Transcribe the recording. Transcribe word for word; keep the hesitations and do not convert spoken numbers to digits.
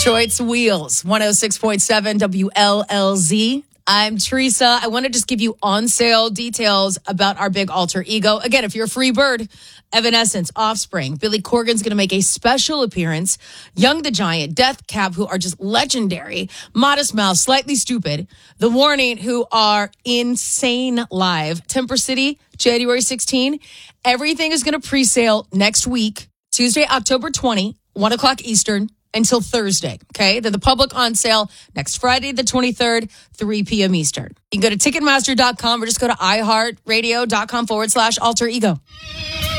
Detroit's Wheels, one oh six point seven W L L Z. I'm Teresa. I want to just give you on sale details about our big alter ego. Again, if you're a free bird, Evanescence, Offspring, Billy Corgan's going to make a special appearance. Young the Giant, Death Cab, who are just legendary. Modest Mouse, Slightly Stupid. The Warning, who are insane live. Temper City, January sixteenth. Everything is going to pre-sale next week, Tuesday, October twentieth, one o'clock Eastern. Until Thursday, okay? Then the public on sale next Friday, the twenty-third, three p.m. Eastern. You can go to Ticketmaster dot com or just go to iHeartRadio.com forward slash alter ego.